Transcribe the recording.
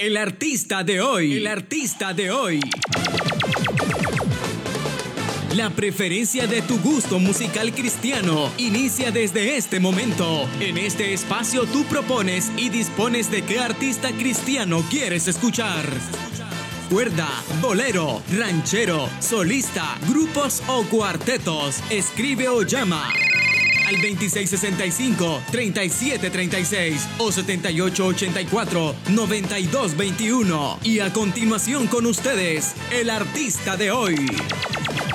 El artista de hoy. El artista de hoy. La preferencia de tu gusto musical cristiano inicia desde este momento. En este espacio tú propones y dispones de qué artista cristiano quieres escuchar. Cuerda, bolero, ranchero, solista, grupos o cuartetos. Escribe o llama al 2665-3736 o 7884-9221. Y a continuación con ustedes, el artista de hoy.